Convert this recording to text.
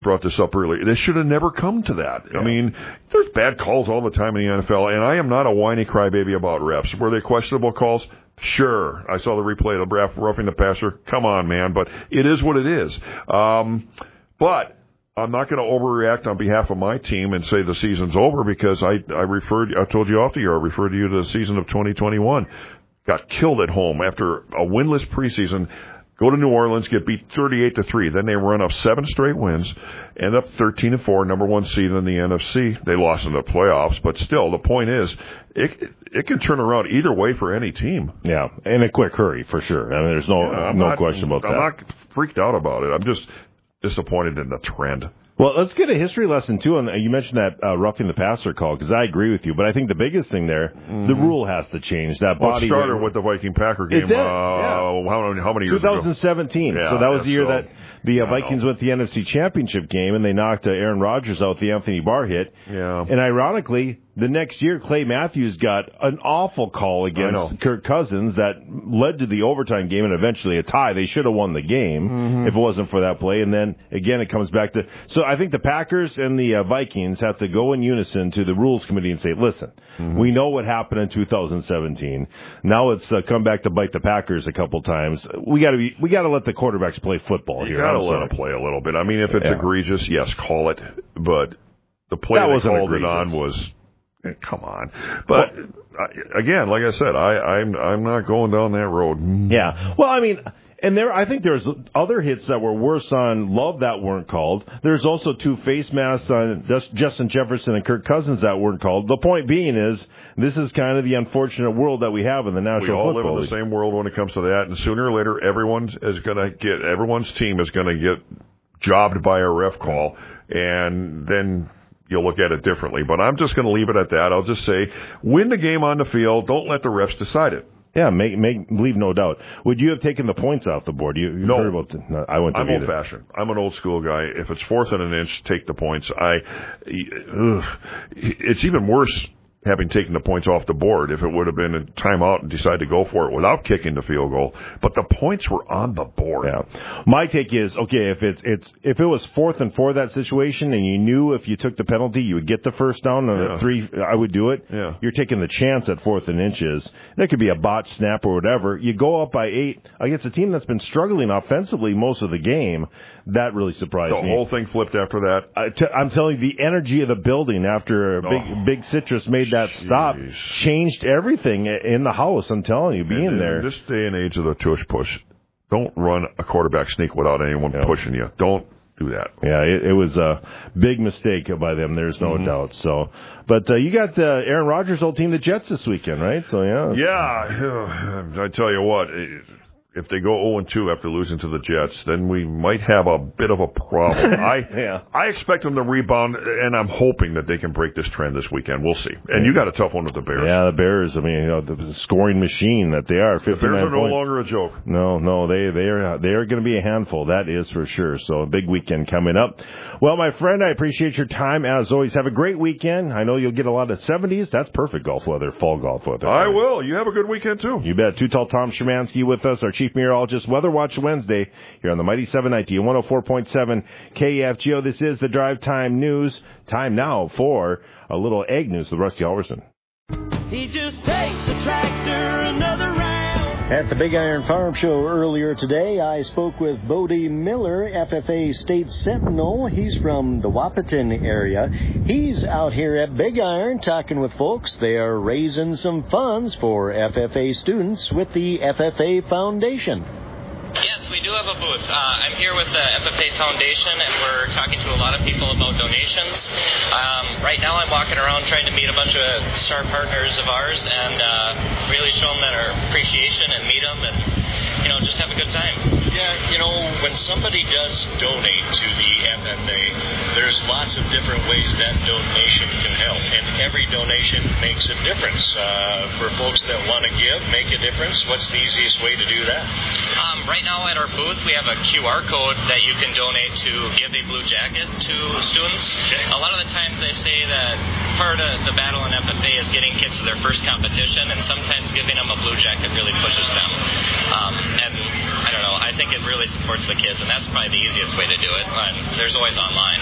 brought this up earlier. This should have never come to that. Yeah. I mean, there's bad calls all the time in the NFL, and I am not a whiny crybaby about refs. Were they questionable calls? Sure. I saw the replay of the ref roughing the passer. Come on, man. But it is what it is. But I'm not going to overreact on behalf of my team and say the season's over, because I told you off the air, I referred you to the season of 2021. Got killed at home after a winless preseason. Go to New Orleans, get beat 38-3. Then they run up 7 straight wins, end up 13-4, number 1 seed in the NFC. They lost in the playoffs, but still, the point is, it can turn around either way for any team. Yeah, in a quick hurry, for sure. I mean, there's no question about that. I'm not freaked out about it. I'm just disappointed in the trend. Well, let's get a history lesson, too. And you mentioned that roughing the passer call, because I agree with you. But I think the biggest thing there, the rule has to change. That body it started with the Viking-Packer game. It did, yeah. How many years 2017. ago? So that was the year that the Vikings went the NFC Championship game, and they knocked Aaron Rodgers out, the Anthony Barr hit. Yeah. And ironically, the next year, Clay Matthews got an awful call against Kirk Cousins that led to the overtime game and eventually a tie. They should have won the game if it wasn't for that play. And then, again, it comes back to... So I think the Packers and the Vikings have to go in unison to the Rules Committee and say, listen, we know what happened in 2017. Now it's come back to bite the Packers a couple times. We got to let the quarterbacks play football here. You got to let them play a little bit. I mean, if it's egregious, yes, call it. But the play that they called it on was... Come on. But, again, like I said, I'm not going down that road. Yeah. Well, I mean... And I think there's other hits that were worse on Love that weren't called. There's also 2 face masks on Justin Jefferson and Kirk Cousins that weren't called. The point being is, this is kind of the unfortunate world that we have in the National Football League. We all live in the same world when it comes to that, and sooner or later, everyone's team is going to get jobbed by a ref call, and then you'll look at it differently. But I'm just going to leave it at that. I'll just say, win the game on the field. Don't let the refs decide it. Yeah, leave no doubt. Would you have taken the points off the board? You no. Heard about no, I wouldn't have I'm old-fashioned. I'm an old-school guy. If it's 4th and an inch, take the points. It's even worse having taken the points off the board if it would have been a timeout and decided to go for it without kicking the field goal. But the points were on the board. Yeah. My take is, okay, if it was 4th and 4 that situation and you knew if you took the penalty you would get the first down on the 3, I would do it. Yeah. You're taking the chance at 4th and inches. There could be a botch snap or whatever. You go up by 8 against a team that's been struggling offensively most of the game. That really surprised me. The whole thing flipped after that. I'm telling you, the energy of the building after Big Citrus made that stop changed everything in the house. I'm telling you, being there. In this day and age of the tush push, don't run a quarterback sneak without anyone pushing you. Don't do that. Yeah, it was a big mistake by them. There's no doubt. So, but you got the Aaron Rodgers' old team, the Jets, this weekend, right? So yeah. I tell you what. If they go 0-2 after losing to the Jets, then we might have a bit of a problem. I expect them to rebound, and I'm hoping that they can break this trend this weekend. We'll see. And you got a tough one with the Bears. Yeah, the Bears. I mean, the scoring machine that they are. 59 the Bears are no points. longer a joke. No, they are going to be a handful. That is for sure. So a big weekend coming up. Well, my friend, I appreciate your time as always. Have a great weekend. I know you'll get a lot of 70s. That's perfect golf weather, fall golf weather. I will. You have a good weekend too. You bet. Too Tall Tom Szymanski with us, our chief meteorologist. Weather Watch Wednesday here on the Mighty 790 and 104.7 KFGO. This is the Drive Time News. Time now for a little egg news with Rusty Halverson. He just takes the tractor another round. At the Big Iron Farm Show earlier today, I spoke with Bodie Miller, FFA State Sentinel. He's from the Wahpeton area. He's out here at Big Iron talking with folks. They are raising some funds for FFA students with the FFA Foundation. Yes, we do have a booth. I'm here with the FFA Foundation, and we're talking to a lot of people about donations. Right now I'm walking around trying to meet a bunch of star partners of ours and really show them our appreciation and meet them and, just have a good time. Yeah, when somebody does donate to the FFA, there's lots of different ways that donation can help, and every donation makes a difference. For folks that want to give, make a difference, what's the easiest way to do that? Right now at our booth, we have a QR code that you can donate to give a blue jacket to students. Okay. A lot of the times they say that part of the battle in FFA is getting kids to their first competition, and sometimes giving them a blue jacket really pushes them. And I don't know, I think it really supports the kids, and that's probably the easiest way to do it. There's always online.